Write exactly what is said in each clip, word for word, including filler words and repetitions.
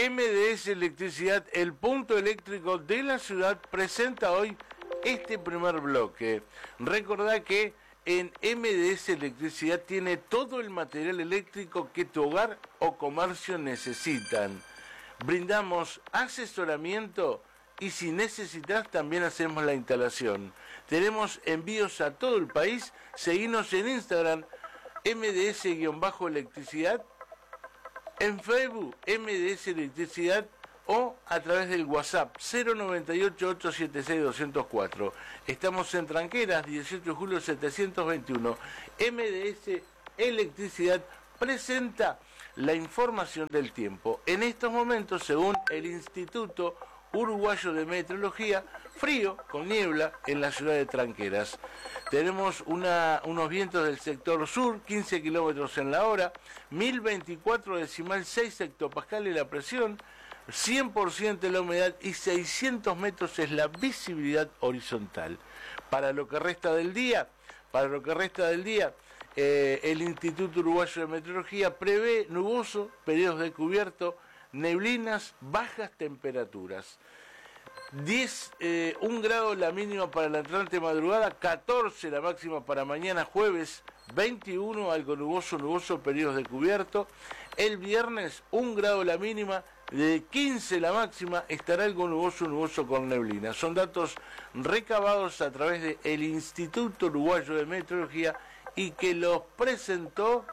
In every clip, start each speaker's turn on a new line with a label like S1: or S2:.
S1: M D S Electricidad, el punto eléctrico de la ciudad, presenta hoy este primer bloque. Recordá que en M D S Electricidad tiene todo el material eléctrico que tu hogar o comercio necesitan. Brindamos asesoramiento y si necesitas también hacemos la instalación. Tenemos envíos a todo el país. Seguinos en Instagram, M D S-electricidad, en Facebook, M D S Electricidad, o a través del WhatsApp cero noventa y ocho, ochocientos setenta y seis, doscientos cuatro. Estamos en Tranqueras, dieciocho de julio setecientos veintiuno. M D S Electricidad presenta la información del tiempo. En estos momentos, según el Instituto Uruguayo de Meteorología, frío con niebla en la ciudad de Tranqueras. Tenemos una, unos vientos del sector sur, quince kilómetros en la hora, mil veinticuatro decimal seis hectopascales la presión, cien por ciento la humedad y seiscientos metros es la visibilidad horizontal. Para lo que resta del día, para lo que resta del día, eh, el Instituto Uruguayo de Meteorología prevé nuboso, periodos de cubierto, neblinas, bajas temperaturas. diez, eh, un grado la mínima para la entrante madrugada, catorce la máxima para mañana jueves, veintiuno algo nuboso, nuboso, periodos de cubierto. El viernes un grado la mínima, de quince la máxima, estará algo nuboso, nuboso con neblina. Son datos recabados a través del Instituto Uruguayo de Meteorología y que los presentó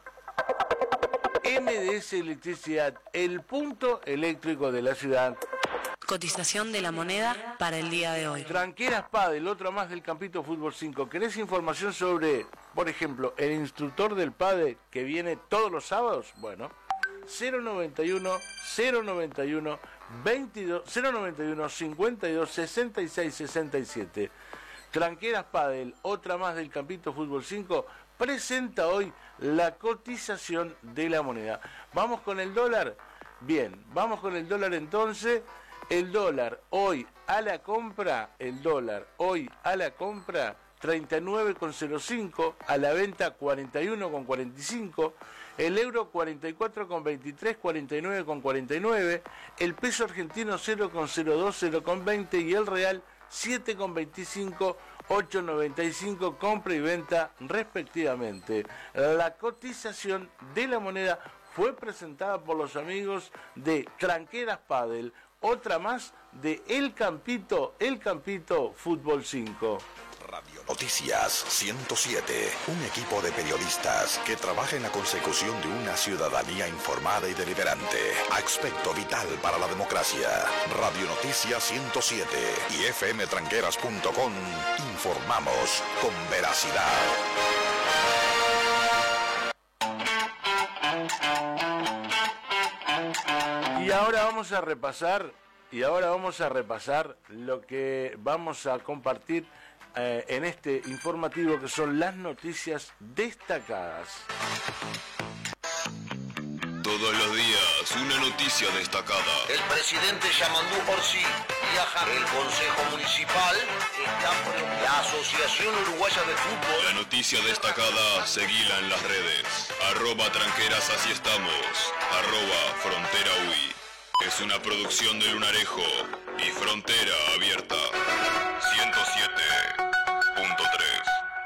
S1: M D S Electricidad, el punto eléctrico de la ciudad.
S2: Cotización de la moneda para el día de hoy.
S1: Tranqueras Padel, otra más del Campito Fútbol cinco. ¿Querés información sobre, por ejemplo, el instructor del Padel que viene todos los sábados? Bueno, cero noventa y uno, cero noventa y uno, veintidós, cero noventa y uno, cincuenta y dos, sesenta y seis, sesenta y siete. Tranqueras Padel, otra más del Campito Fútbol cinco, presenta hoy la cotización de la moneda. ¿Vamos con el dólar? Bien, vamos con el dólar entonces. El dólar hoy a la compra, el dólar hoy a la compra, treinta y nueve con cero cinco, a la venta cuarenta y uno con cuarenta y cinco, el euro cuarenta y cuatro con veintitrés, cuarenta y nueve con cuarenta y nueve, el peso argentino cero con cero dos, cero con veinte y el real siete con veinticinco, ocho con noventa y cinco, compra y venta respectivamente. La cotización de la moneda fue presentada por los amigos de Tranqueras Padel, otra más de El Campito, El Campito Fútbol cinco.
S3: Radio Noticias ciento siete, un equipo de periodistas que trabaja en la consecución de una ciudadanía informada y deliberante, aspecto vital para la democracia. Radio Noticias ciento siete y f m tranqueras punto com, informamos con veracidad.
S1: Y ahora vamos a repasar, y ahora vamos a repasar lo que vamos a compartir eh, en este informativo, que son las noticias destacadas.
S4: Todos los días, una noticia destacada.
S5: El presidente Yamandú Orsi viaja. El Consejo Municipal está por la Asociación Uruguaya de Fútbol.
S4: La noticia destacada, seguila en las redes. Arroba Tranqueras, así estamos. Arroba Frontera U I. Es una producción de Lunarejo y Frontera Abierta. ciento siete punto tres.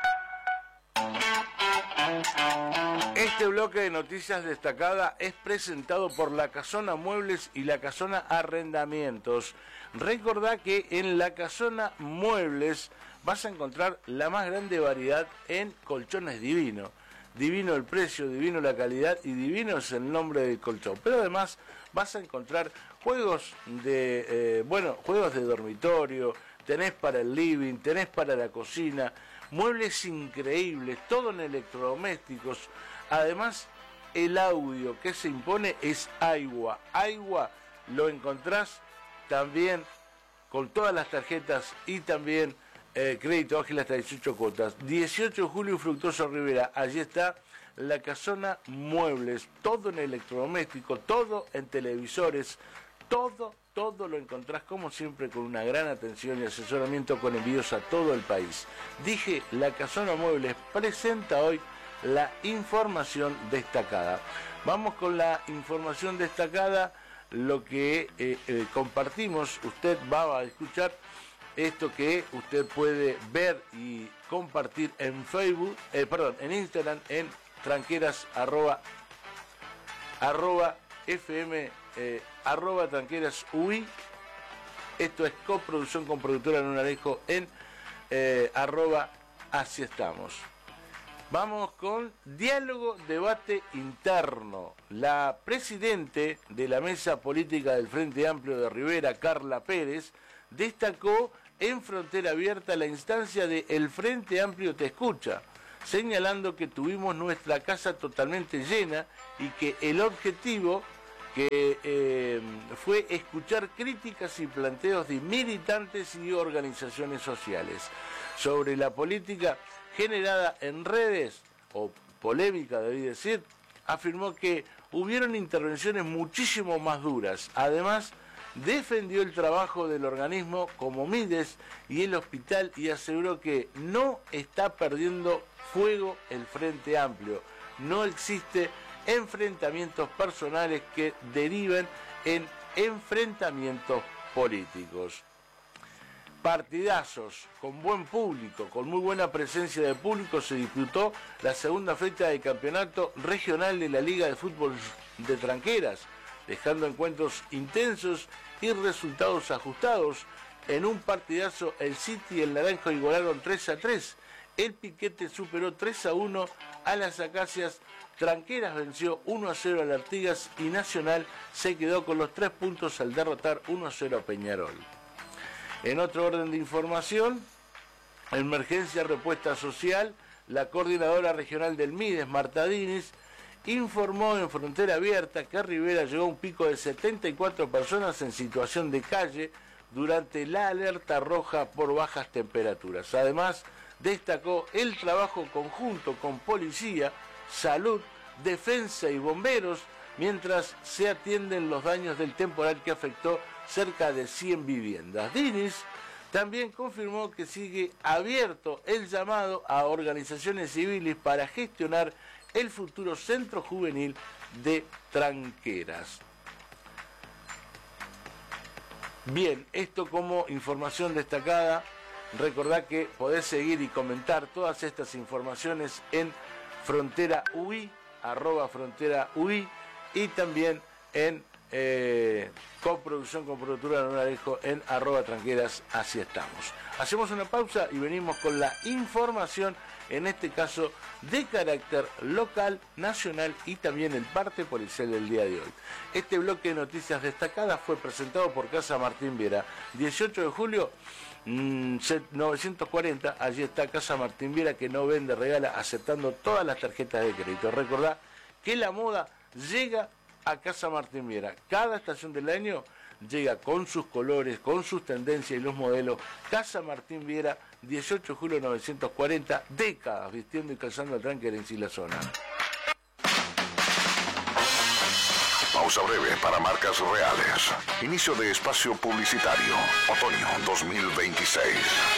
S1: Este bloque de noticias destacadas es presentado por La Casona Muebles y La Casona Arrendamientos. Recordá que en La Casona Muebles vas a encontrar la más grande variedad en colchones Divino. Divino el precio, divino la calidad y divino es el nombre del colchón. Pero además vas a encontrar juegos de, eh, bueno, juegos de dormitorio, tenés para el living, tenés para la cocina, muebles increíbles, todo en electrodomésticos. Además, el audio que se impone es Aiwa. Aiwa lo encontrás también con todas las tarjetas y también eh, crédito ágil hasta dieciocho cuotas. dieciocho de julio, Fructuoso Rivera. Allí está La Casona Muebles. Todo en electrodoméstico, todo en televisores, todo, todo lo encontrás como siempre con una gran atención y asesoramiento con envíos a todo el país. Dije, La Casona Muebles presenta hoy la información destacada. Vamos con la información destacada lo que eh, eh, compartimos. Usted va a escuchar esto que usted puede ver y compartir en Facebook, eh, perdón, en Instagram, en tranqueras arroba, arroba fm eh, arroba tranqueras ui. Esto es coproducción con productora Lunarejo en eh, arroba así estamos. Vamos con diálogo, debate interno. La presidente de la mesa política del Frente Amplio de Rivera, Carla Pérez, destacó en Frontera Abierta la instancia de El Frente Amplio Te Escucha, señalando que tuvimos nuestra casa totalmente llena y que el objetivo que eh, fue escuchar críticas y planteos de militantes y organizaciones sociales sobre la política generada en redes, o polémica debí decir, afirmó que hubieron intervenciones muchísimo más duras. Además, defendió el trabajo del organismo como Mides y el hospital y aseguró que no está perdiendo fuego el Frente Amplio. No existe enfrentamientos personales que deriven en enfrentamientos políticos. Partidazos, con buen público, con muy buena presencia de público, se disputó la segunda fecha del campeonato regional de la Liga de Fútbol de Tranqueras, dejando encuentros intensos y resultados ajustados. En un partidazo, el City y el Naranjo igualaron tres a tres. El Piquete superó tres a uno a las Acacias. Tranqueras venció uno a cero al Artigas y Nacional se quedó con los tres puntos al derrotar uno a cero a Peñarol. En otro orden de información, Emergencia Respuesta Social, la coordinadora regional del Mides, Marta Diniz, informó en Frontera Abierta que a Rivera llegó a un pico de setenta y cuatro personas en situación de calle durante la alerta roja por bajas temperaturas. Además, destacó el trabajo conjunto con policía, salud, defensa y bomberos, mientras se atienden los daños del temporal que afectó cerca de cien viviendas. Diniz también confirmó que sigue abierto el llamado a organizaciones civiles para gestionar el futuro centro juvenil de Tranqueras. Bien, esto como información destacada. Recordá que podés seguir y comentar todas estas informaciones en Frontera U I, arroba Frontera U I, y también en eh, coproducción con productora Lunarejo en arroba tranqueras, así estamos. Hacemos una pausa y venimos con la información, en este caso de carácter local, nacional y también el parte policial del día de hoy. Este bloque de noticias destacadas fue presentado por Casa Martín Viera, dieciocho de julio novecientos cuarenta, allí está Casa Martín Viera, que no vende, regala, aceptando todas las tarjetas de crédito. Recordá que la moda llega a Casa Martín Viera. Cada estación del año llega con sus colores, con sus tendencias y los modelos. Casa Martín Viera, dieciocho de julio novecientos cuarenta, décadas vistiendo y calzando el Tranquerense y la zona.
S3: Pausa breve para marcas reales. Inicio de espacio publicitario. Otoño dos mil veintiséis.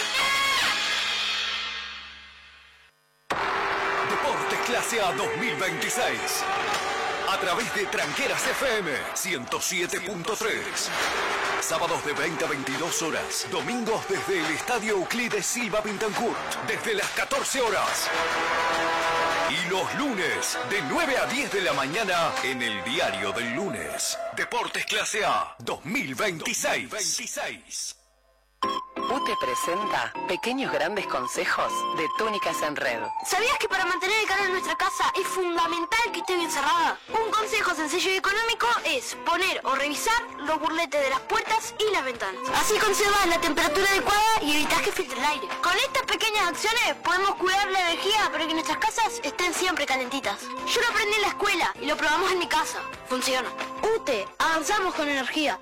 S6: Deportes Clase A dos mil veintiséis. A través de Tranqueras F M ciento siete punto tres. Sábados de veinte a veintidós horas. Domingos desde el Estadio Euclides Silva Pintancourt. Desde las catorce horas. Y los lunes, de nueve a diez de la mañana, en el Diario del Lunes. Deportes Clase A dos mil veintiséis.
S2: U T E presenta Pequeños Grandes Consejos de Túnicas en Red.
S7: ¿Sabías que para mantener el calor en nuestra casa es fundamental que esté bien cerrada? Un consejo sencillo y económico es poner o revisar los burletes de las puertas y las ventanas. Así conservas la temperatura adecuada y evitas que filtre el aire. Con estas pequeñas acciones podemos cuidar la energía para que nuestras casas estén siempre calentitas. Yo lo aprendí en la escuela y lo probamos en mi casa. Funciona. U T E, avanzamos con energía.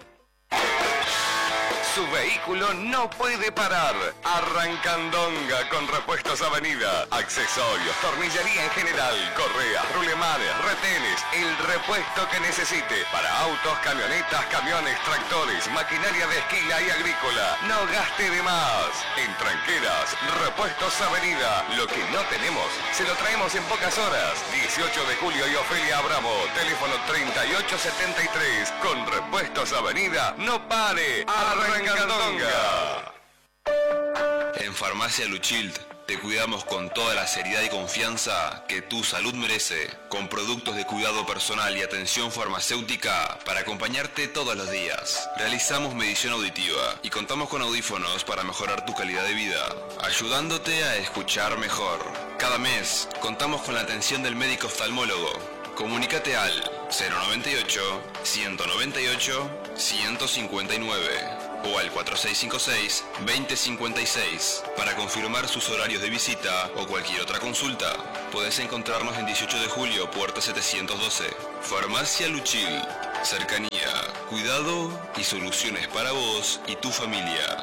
S8: Su vehículo no puede parar. Arrancandonga con Repuestos Avenida. Accesorios, tornillería en general, correas, rulemanes, retenes, el repuesto que necesite. Para autos, camionetas, camiones, tractores, maquinaria de esquila y agrícola. No gaste de más. En Tranqueras, Repuestos Avenida. Lo que no tenemos, se lo traemos en pocas horas. dieciocho de julio y Ofelia Abramo. Teléfono treinta y ocho setenta y tres. Con Repuestos Refrescos Avenida, no pare, Arrancandonga.
S4: En Farmacia Luchild te cuidamos con toda la seriedad y confianza que tu salud merece, con productos de cuidado personal y atención farmacéutica para acompañarte todos los días. Realizamos medición auditiva y contamos con audífonos para mejorar tu calidad de vida, ayudándote a escuchar mejor. Cada mes contamos con la atención del médico oftalmólogo. Comunícate al cero noventa y ocho, ciento noventa y ocho, ciento cincuenta y nueve o al cuatro seis cinco seis, veinte cincuenta y seis para confirmar sus horarios de visita o cualquier otra consulta. Puedes encontrarnos en dieciocho de julio, puerta setecientos doce. Farmacia Luchil. Cercanía, cuidado y soluciones para vos y tu familia.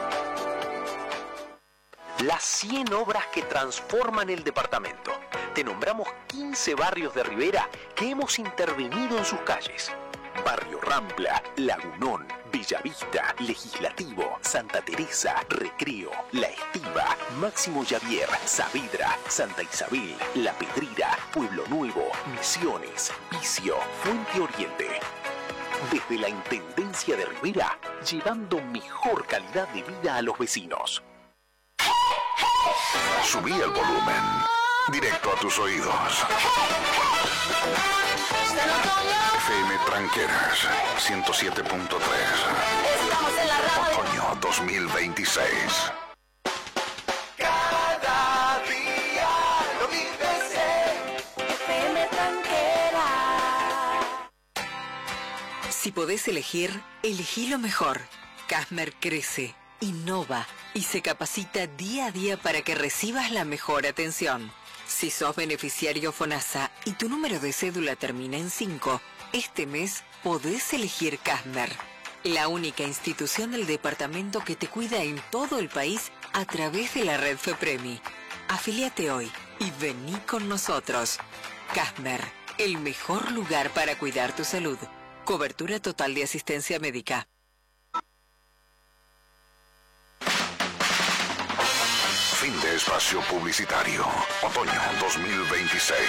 S9: Las cien obras que transforman el departamento. Te nombramos quince barrios de Rivera que hemos intervenido en sus calles. Barrio Rampla, Lagunón, Bellavista, Legislativo, Santa Teresa, Recreo, La Estiva, Máximo Javier, Saavedra, Santa Isabel, La Pedrera, Pueblo Nuevo, Misiones, Vicio, Fuente Oriente. Desde la Intendencia de Rivera, llevando mejor calidad de vida a los vecinos.
S3: Subí el volumen, directo a tus oídos. F M Tranqueras, ciento siete punto tres.
S7: Estamos en la radio.
S3: Otoño dos mil veintiséis.
S6: Cada día lo vives en
S7: F M Tranquera.
S2: Si podés elegir, elegí lo mejor. Casmer crece, innova y se capacita día a día para que recibas la mejor atención. Si sos beneficiario FONASA y tu número de cédula termina en cinco, este mes podés elegir Casmer, la única institución del departamento que te cuida en todo el país a través de la red FEPREMI. Afíliate hoy y vení con nosotros. Casmer, el mejor lugar para cuidar tu salud. Cobertura total de asistencia médica.
S3: Fin de espacio publicitario. Otoño dos mil veintiséis.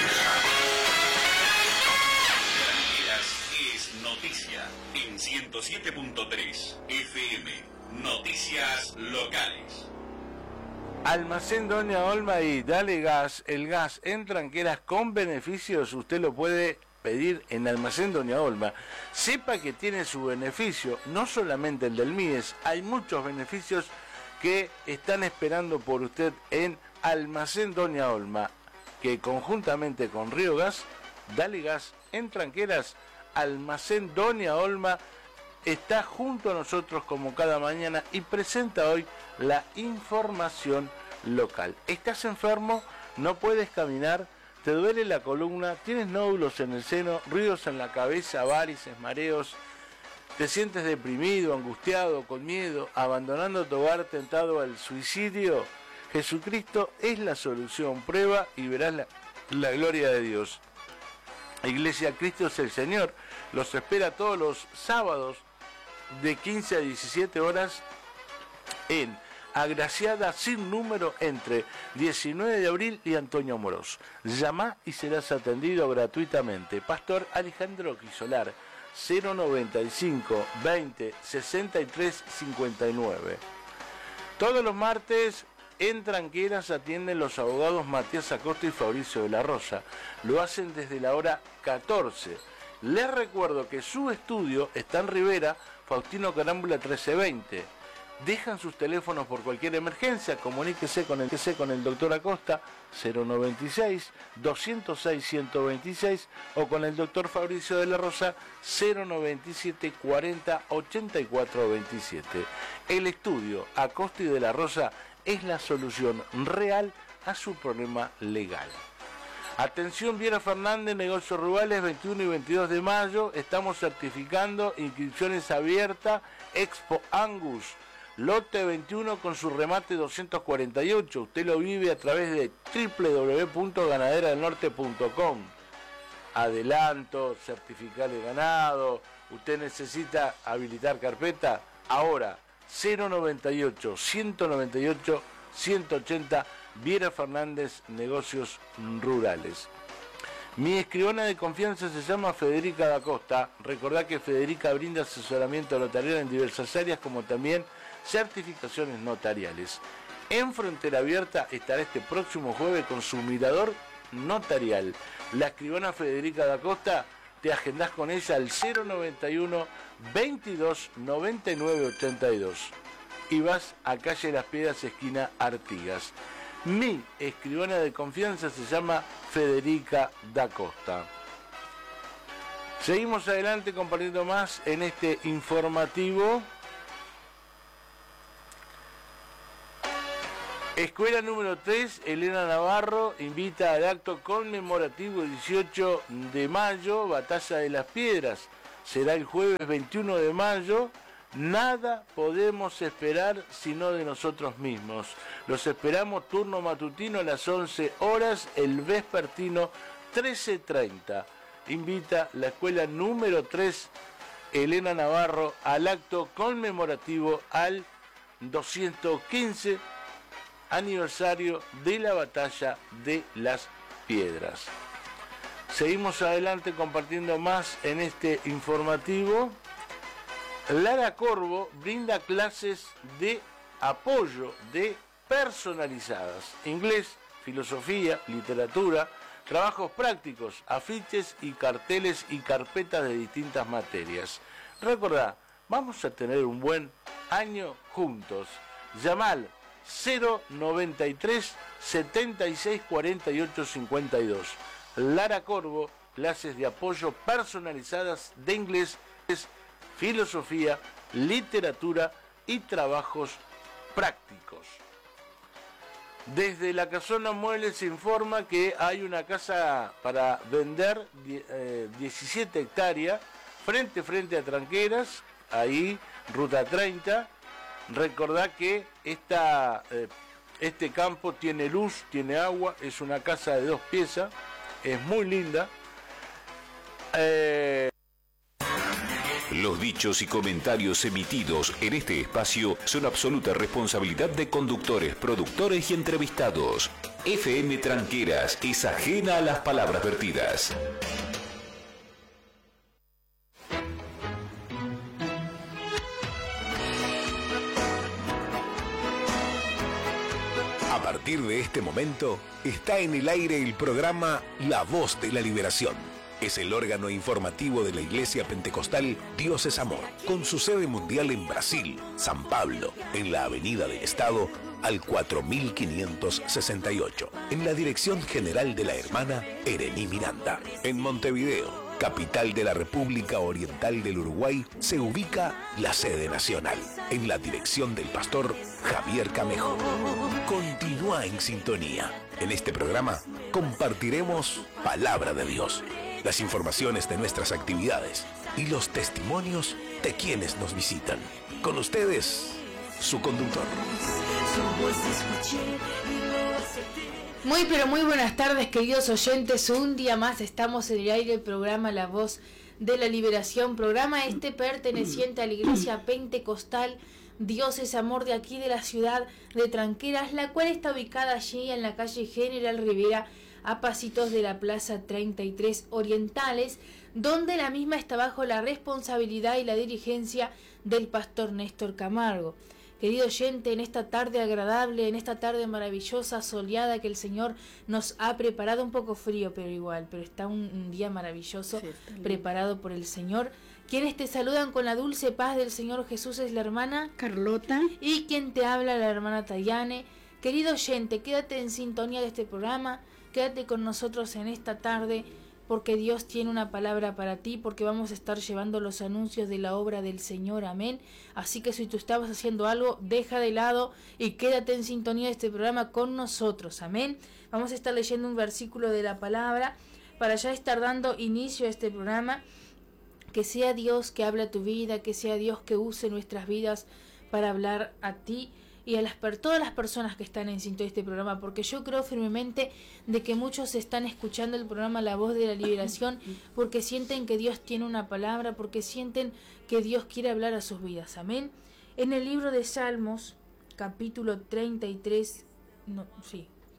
S4: Es noticia en ciento siete punto tres F M. Noticias locales.
S1: Almacén Doña Olma y Dale Gas, el gas en Tranqueras con beneficios, usted lo puede pedir en Almacén Doña Olma. Sepa que tiene su beneficio, no solamente el del M I E S, hay muchos beneficios que están esperando por usted en Almacén Doña Olma, que conjuntamente con Río Gas, Dale Gas en Tranqueras, Almacén Doña Olma está junto a nosotros como cada mañana y presenta hoy la información local. ¿Estás enfermo? ¿No puedes caminar? ¿Te duele la columna? ¿Tienes nódulos en el seno? ¿Ruidos en la cabeza? ¿Varices? ¿Mareos? ¿Te sientes deprimido, angustiado, con miedo, abandonando tu hogar, tentado al suicidio? Jesucristo es la solución. Prueba y verás la, la gloria de Dios. Iglesia Cristo es el Señor. Los espera todos los sábados de quince a diecisiete horas en Agraciada sin número entre diecinueve de abril y Antonio Amorós. Llama y serás atendido gratuitamente. Pastor Alejandro Quisolar, cero noventa y cinco, veinte, sesenta y tres, cincuenta y nueve. Todos los martes en Tranqueras atienden los abogados Matías Acosta y Fabricio de la Rosa. Lo hacen desde la hora catorce. Les recuerdo que su estudio está en Rivera, Faustino Carámbula trece veinte. Dejan sus teléfonos por cualquier emergencia, comuníquese con el, con el doctor Acosta, cero noventa y seis, doscientos seis, ciento veintiséis, o con el doctor Fabricio de la Rosa, cero noventa y siete, cuarenta, ochenta y cuatro veintisiete. El estudio Acosta y de la Rosa es la solución real a su problema legal. Atención, Viera Fernández, negocios rurales, veintiuno y veintidós de mayo, estamos certificando, inscripciones abiertas, Expo Angus, lote veintiuno con su remate doscientos cuarenta y ocho, usted lo vive a través de doble u doble u doble u punto ganadera del norte punto com. Adelanto, certificar el ganado, usted necesita habilitar carpeta, ahora cero noventa y ocho, ciento noventa y ocho, ciento ochenta, Viera Fernández, negocios rurales. Mi escribana de confianza se llama Federica da Costa. Recordá que Federica brinda asesoramiento notarial en diversas áreas, como también certificaciones notariales. En Frontera Abierta estará este próximo jueves con su mirador notarial. La escribana Federica da Costa, te agendás con ella al cero noventa y uno, veintidós, noventa y nueve, ochenta y dos y vas a calle Las Piedras, esquina Artigas. Mi escribana de confianza se llama Federica da Costa. Seguimos adelante compartiendo más en este informativo. Escuela número tres, Elena Navarro invita al acto conmemorativo dieciocho de mayo, Batalla de las Piedras. Será el jueves veintiuno de mayo. Nada podemos esperar sino de nosotros mismos. Los esperamos turno matutino a las once horas, el vespertino trece treinta. Invita la escuela número tres, Elena Navarro, al acto conmemorativo al doscientos quince aniversario de la Batalla de las Piedras. Seguimos adelante compartiendo más en este informativo. Lara Corvo brinda clases de apoyo de personalizadas, inglés, filosofía, literatura, trabajos prácticos, afiches y carteles y carpetas de distintas materias. Recordá, vamos a tener un buen año juntos. Llama al cero noventa y tres, setenta y seis, cuarenta y ocho, cincuenta y dos. Lara Corvo, clases de apoyo personalizadas de inglés, filosofía, literatura y trabajos prácticos. Desde la Casona Muebles se informa que hay una casa para vender, eh, diecisiete hectáreas, frente frente a Tranqueras, ahí, ruta treinta. Recordá que esta, eh, este campo tiene luz, tiene agua, es una casa de dos piezas, es muy linda. Eh,
S6: Los dichos y comentarios emitidos en este espacio son absoluta responsabilidad de conductores, productores y entrevistados. F M Tranqueras es ajena a las palabras vertidas. A partir de este momento, está en el aire el programa La Voz de la Liberación. Es el órgano informativo de la Iglesia Pentecostal Dios es Amor, con su sede mundial en Brasil, San Pablo, en la Avenida del Estado, al cuatro mil quinientos sesenta y ocho, en la dirección general de la hermana Erení Miranda. En Montevideo, capital de la República Oriental del Uruguay, se ubica la sede nacional, en la dirección del pastor Javier Camejo. Continúa en sintonía. En este programa compartiremos Palabra de Dios, las informaciones de nuestras actividades y los testimonios de quienes nos visitan. Con ustedes, su conductor.
S10: Muy pero muy buenas tardes, queridos oyentes. Un día más estamos en el aire del programa La Voz de la Liberación, programa este perteneciente a la Iglesia Pentecostal Dios es Amor de aquí de la ciudad de Tranqueras, la cual está ubicada allí en la calle General Rivera, a pasitos de la Plaza treinta y tres Orientales, donde la misma está bajo la responsabilidad y la dirigencia del pastor Néstor Camargo. Querido oyente, en esta tarde agradable, en esta tarde maravillosa, soleada que el Señor nos ha preparado, un poco frío pero igual, pero está un, un día maravilloso, sí, preparado por el Señor. Quienes te saludan con la dulce paz del Señor Jesús es la hermana
S11: Carlota
S10: y quien te habla la hermana Tayane. Querido oyente, quédate en sintonía de este programa, quédate con nosotros en esta tarde, porque Dios tiene una palabra para ti, porque vamos a estar llevando los anuncios de la obra del Señor, amén. Así que si tú estabas haciendo algo, deja de lado y quédate en sintonía de este programa con nosotros, amén. Vamos a estar leyendo un versículo de la palabra para ya estar dando inicio a este programa. Que sea Dios que hable a tu vida, que sea Dios que use nuestras vidas para hablar a ti y a las todas las personas que están en sintonía de este programa, porque yo creo firmemente de que muchos están escuchando el programa La Voz de la Liberación porque sienten que Dios tiene una palabra, porque sienten que Dios quiere hablar a sus vidas, amén. En el libro de Salmos, capítulo treinta y tres, no, sí,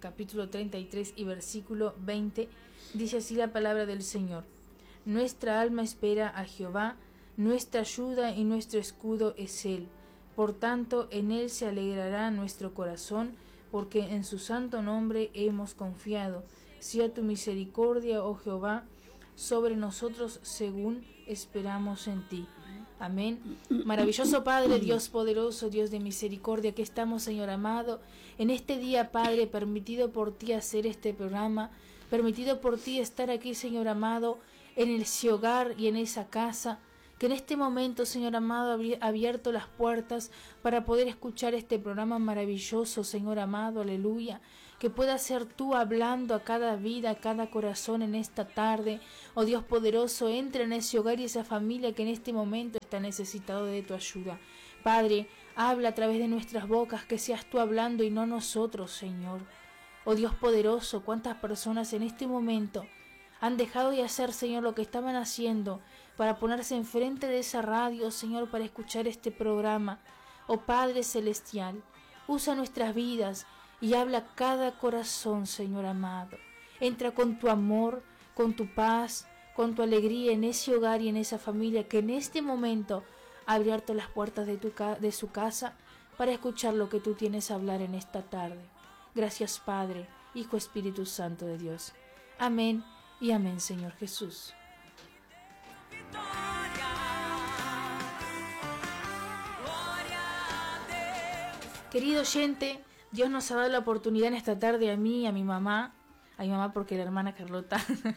S10: capítulo treinta y tres y versículo veinte, dice así la palabra del Señor: Nuestra alma espera a Jehová, nuestra ayuda y nuestro escudo es Él. Por tanto, en Él se alegrará nuestro corazón, porque en su santo nombre hemos confiado. Sea tu misericordia, oh Jehová, sobre nosotros según esperamos en ti. Amén. Maravilloso Padre, Dios poderoso, Dios de misericordia, que estamos, Señor amado, en este día, Padre, permitido por ti hacer este programa, permitido por ti estar aquí, Señor amado, en ese hogar y en esa casa, que en este momento, Señor amado, ha abierto las puertas para poder escuchar este programa maravilloso, Señor amado, aleluya, que pueda ser tú hablando a cada vida, a cada corazón en esta tarde. Oh Dios poderoso, entra en ese hogar y esa familia que en este momento está necesitado de tu ayuda. Padre, habla a través de nuestras bocas, que seas tú hablando y no nosotros, Señor. Oh Dios poderoso, cuántas personas en este momento han dejado de hacer, Señor, lo que estaban haciendo para ponerse enfrente de esa radio, Señor, para escuchar este programa. Oh Padre Celestial, usa nuestras vidas y habla a cada corazón, Señor amado. Entra con tu amor, con tu paz, con tu alegría en ese hogar y en esa familia que en este momento ha abierto las puertas de, tu ca- de su casa para escuchar lo que tú tienes a hablar en esta tarde. Gracias, Padre, Hijo, Espíritu Santo de Dios. Amén y amén, Señor Jesús. Querido oyente, Dios nos ha dado la oportunidad en esta tarde a mí y a mi mamá, a mi mamá porque la hermana Carlota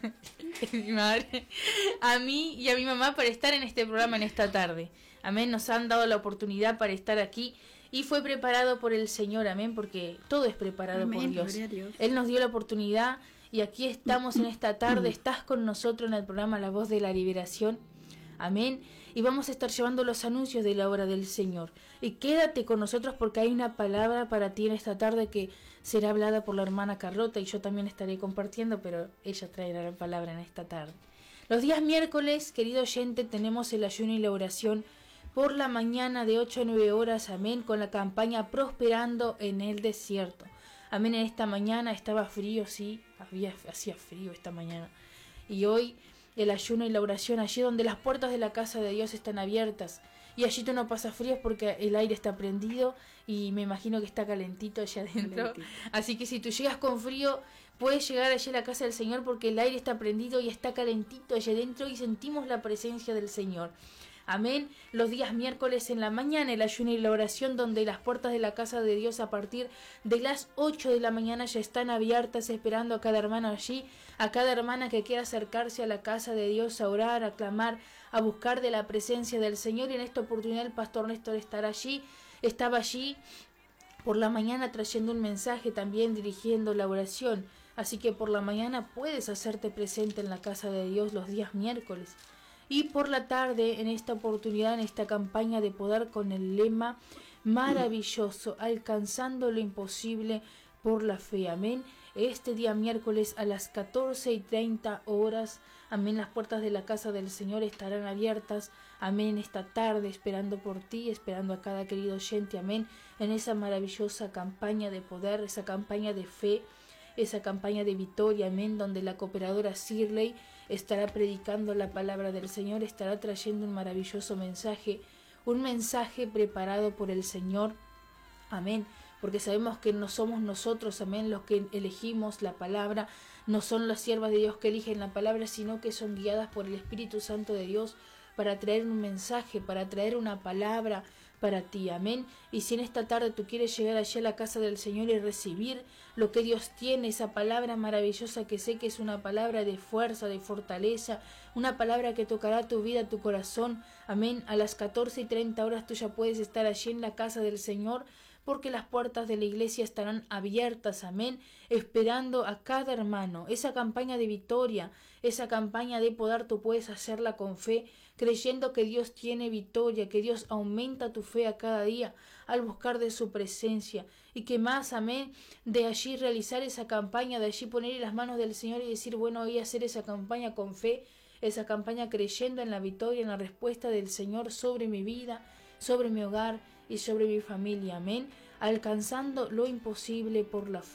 S10: es mi madre, a mí y a mi mamá para estar en este programa en esta tarde. Amén, nos han dado la oportunidad para estar aquí y fue preparado por el Señor, amén, porque todo es preparado amén, por Dios. Dios. Él nos dio la oportunidad y aquí estamos en esta tarde, estás con nosotros en el programa La Voz de la Liberación. Amén. Y vamos a estar llevando los anuncios de la obra del Señor. Y quédate con nosotros porque hay una palabra para ti en esta tarde que será hablada por la hermana Carlota y yo también estaré compartiendo, pero ella traerá la palabra en esta tarde. Los días miércoles, querido oyente, tenemos el ayuno y la oración por la mañana de ocho a nueve horas, amén, con la campaña Prosperando en el Desierto. Amén, en esta mañana estaba frío, sí, había, hacía frío esta mañana. Y hoy el ayuno y la oración, allí donde las puertas de la casa de Dios están abiertas. Y allí tú no pasas frío porque el aire está prendido y me imagino que está calentito allá adentro. Calentito. Así que si tú llegas con frío, puedes llegar allí a la casa del Señor porque el aire está prendido y está calentito allá adentro y sentimos la presencia del Señor. Amén. Los días miércoles en la mañana el ayuno y la oración, donde las puertas de la casa de Dios a partir de las ocho de la mañana ya están abiertas, esperando a cada hermano allí, a cada hermana que quiera acercarse a la casa de Dios a orar, a clamar, a buscar de la presencia del Señor. Y en esta oportunidad el pastor Néstor estará allí, estaba allí por la mañana trayendo un mensaje, también dirigiendo la oración. Así que por la mañana puedes hacerte presente en la casa de Dios los días miércoles. Y por la tarde, en esta oportunidad, en esta campaña de poder con el lema maravilloso, alcanzando lo imposible por la fe. Amén. Este día miércoles a las catorce y treinta horas, amén, las puertas de la casa del Señor estarán abiertas. Amén, esta tarde, esperando por ti, esperando a cada querido oyente. Amén, en esa maravillosa campaña de poder, esa campaña de fe, esa campaña de victoria, amén, donde la cooperadora Shirley estará predicando la palabra del Señor, estará trayendo un maravilloso mensaje, un mensaje preparado por el Señor, amén, porque sabemos que no somos nosotros, amén, los que elegimos la palabra, no son las siervas de Dios que eligen la palabra, sino que son guiadas por el Espíritu Santo de Dios para traer un mensaje, para traer una palabra para ti, amén. Y si en esta tarde tú quieres llegar allí a la casa del Señor y recibir lo que Dios tiene, esa palabra maravillosa que sé que es una palabra de fuerza, de fortaleza, una palabra que tocará tu vida, tu corazón, amén, a las catorce y treinta horas tú ya puedes estar allí en la casa del Señor, porque las puertas de la iglesia estarán abiertas, amén, esperando a cada hermano. Esa campaña de victoria, esa campaña de poder, tú puedes hacerla con fe, creyendo que Dios tiene victoria, que Dios aumenta tu fe a cada día al buscar de su presencia, y que más, amén, de allí realizar esa campaña, de allí poner en las manos del Señor y decir, bueno, voy a hacer esa campaña con fe, esa campaña creyendo en la victoria, en la respuesta del Señor sobre mi vida, sobre mi hogar y sobre mi familia, amén, alcanzando lo imposible por la fe.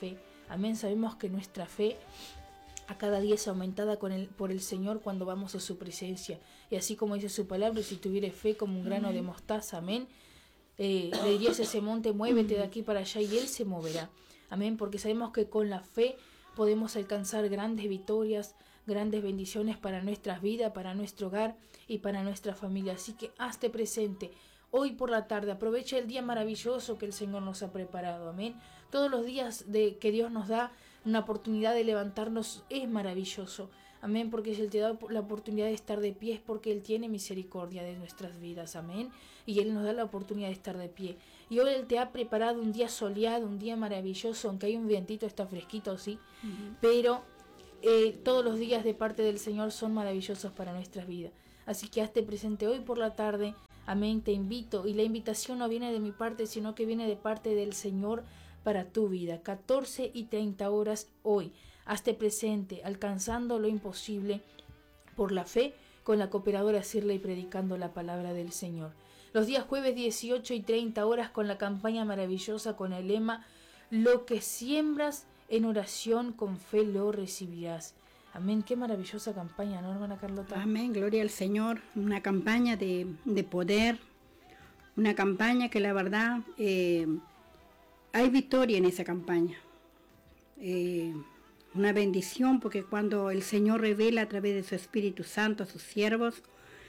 S10: Amén. Sabemos que nuestra fe a cada día es aumentada con el, por el Señor cuando vamos a su presencia. Y así como dice su palabra, si tuvieres fe como un grano de mostaza, amén, eh, le dirías a ese monte, muévete de aquí para allá, y Él se moverá. Amén, porque sabemos que con la fe podemos alcanzar grandes victorias, grandes bendiciones para nuestras vidas, para nuestro hogar y para nuestra familia. Así que hazte presente hoy por la tarde, aprovecha el día maravilloso que el Señor nos ha preparado, amén. Todos los días de que Dios nos da una oportunidad de levantarnos es maravilloso, amén, porque si Él te da la oportunidad de estar de pie es porque Él tiene misericordia de nuestras vidas, amén, y Él nos da la oportunidad de estar de pie. Y hoy Él te ha preparado un día soleado, un día maravilloso, aunque hay un vientito, está fresquito, sí, uh-huh. pero eh, todos los días de parte del Señor son maravillosos para nuestras vidas. Así que hazte presente hoy por la tarde, amén, te invito, y la invitación no viene de mi parte, sino que viene de parte del Señor para tu vida. catorce y treinta horas hoy. Hazte presente, alcanzando lo imposible por la fe, con la cooperadora Cirla y predicando la palabra del Señor. Los días jueves dieciocho y treinta horas con la campaña maravillosa con el lema: lo que siembras en oración con fe lo recibirás. Amén, qué maravillosa campaña, ¿no, hermana Carlota?
S11: Amén, gloria al Señor. Una campaña de, de poder, una campaña que la verdad eh, hay victoria en esa campaña. Eh, una bendición, porque cuando el Señor revela a través de su Espíritu Santo a sus siervos,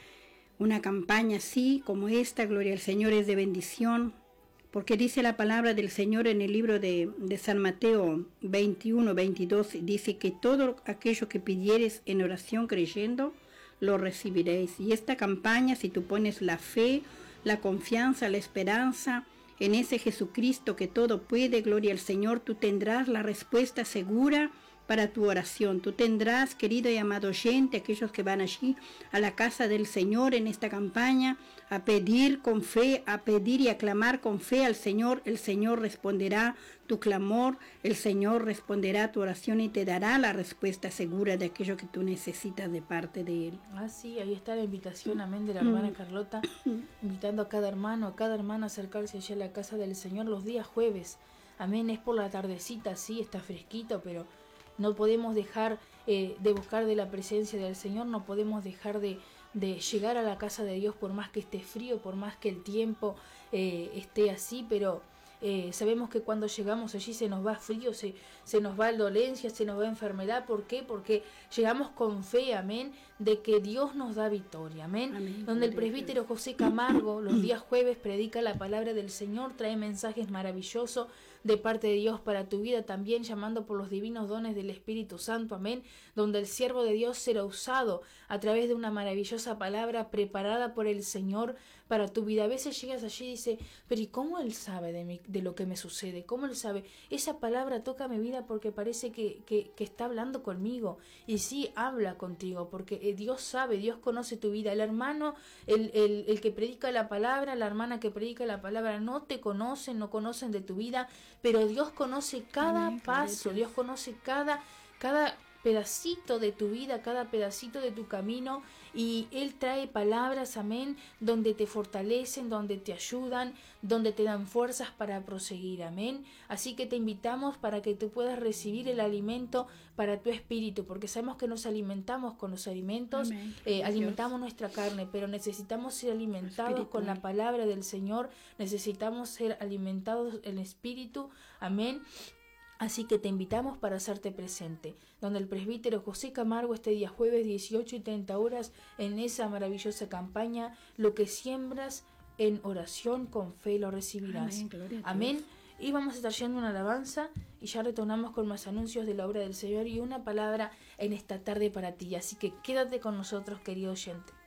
S11: una campaña así como esta, gloria al Señor, es de bendición, porque dice la palabra del Señor en el libro de, de San Mateo veintiuno, veintidós, dice que todo aquello que pidieres en oración creyendo, lo recibiréis. Y esta campaña, si tú pones la fe, la confianza, la esperanza en ese Jesucristo que todo puede, gloria al Señor, tú tendrás la respuesta segura para tu oración. Tú tendrás, querido y amado oyente, aquellos que van allí a la casa del Señor en esta campaña, a pedir con fe, a pedir y a clamar con fe al Señor. El Señor responderá tu clamor, el Señor responderá tu oración y te dará la respuesta segura de aquello que tú necesitas de parte de Él.
S10: Ah, sí, ahí está la invitación, amén, de la hermana Carlota, invitando a cada hermano, a cada hermana a acercarse allá a la casa del Señor los días jueves. Amén, es por la tardecita, sí, está fresquito, pero no podemos dejar eh, de buscar de la presencia del Señor, no podemos dejar de, de llegar a la casa de Dios por más que esté frío, por más que el tiempo eh, esté así, pero eh, sabemos que cuando llegamos allí se nos va frío, se, se nos va dolencia, se nos va enfermedad. ¿Por qué? Porque llegamos con fe, amén, de que Dios nos da victoria, amén. amén. Donde el presbítero José Camargo los días jueves predica la palabra del Señor, trae mensajes maravillosos de parte de Dios para tu vida, también llamando por los divinos dones del Espíritu Santo, amén, donde el siervo de Dios será usado a través de una maravillosa palabra preparada por el Señor para tu vida. A veces llegas allí y dices, pero ¿y cómo Él sabe de, mi, de lo que me sucede? ¿Cómo Él sabe? Esa palabra toca mi vida porque parece que, que, que está hablando conmigo. Y sí, habla contigo, porque Dios sabe, Dios conoce tu vida. El hermano, el, el, el que predica la palabra, la hermana que predica la palabra, no te conocen, no conocen de tu vida, pero Dios conoce cada Amén, paso, Dios conoce cada, cada pedacito de tu vida, cada pedacito de tu camino, y Él trae palabras, amén, donde te fortalecen, donde te ayudan, donde te dan fuerzas para proseguir, amén. Así que te invitamos para que tú puedas recibir el alimento para tu espíritu, porque sabemos que nos alimentamos con los alimentos, eh, alimentamos nuestra carne, pero necesitamos ser alimentados con la palabra del Señor, necesitamos ser alimentados en espíritu, amén. Así que te invitamos para hacerte presente, donde el presbítero José Camargo este día jueves dieciocho y treinta horas en esa maravillosa campaña, lo que siembras en oración con fe lo recibirás. Amén. Amén. Y vamos a estar yendo una alabanza y ya retornamos con más anuncios de la obra del Señor y una palabra en esta tarde para ti. Así que quédate con nosotros, querido oyente.